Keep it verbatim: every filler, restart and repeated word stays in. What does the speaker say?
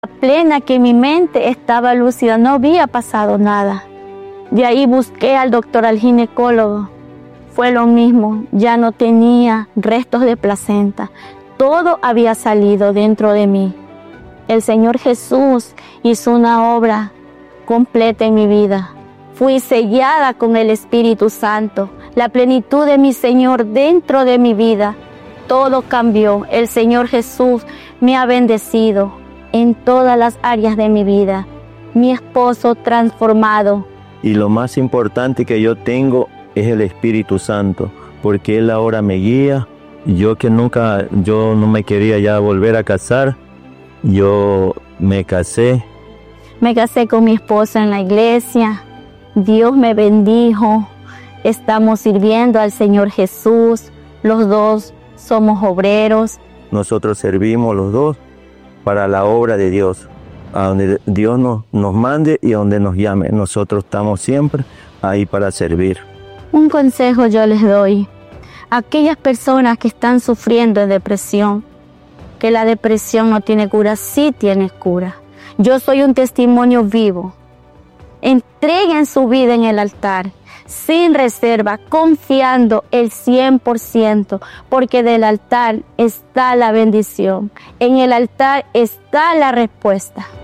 Plena que mi mente estaba lúcida, no había pasado nada. De ahí busqué al doctor, al ginecólogo. Fue lo mismo, ya no tenía restos de placenta. Todo había salido dentro de mí. El Señor Jesús hizo una obra completa en mi vida. Fui sellada con el Espíritu Santo, la plenitud de mi Señor dentro de mi vida. Todo cambió. El Señor Jesús me ha bendecido en todas las áreas de mi vida. Mi esposo transformado. Y lo más importante que yo tengo es el Espíritu Santo, porque Él ahora me guía. Yo que nunca, yo no me quería ya volver a casar, yo me casé. Me casé con mi esposo en la iglesia. Dios me bendijo. Estamos sirviendo al Señor Jesús. Los dos somos obreros. Nosotros servimos los dos para la obra de Dios, a donde Dios nos, nos mande y a donde nos llame. Nosotros estamos siempre ahí para servir. Un consejo yo les doy a aquellas personas que están sufriendo de depresión, que la depresión no tiene cura, sí tiene cura. Yo soy un testimonio vivo. Entreguen su vida en el altar, sin reserva, confiando el cien por ciento, porque del altar está la bendición. En el altar está la respuesta.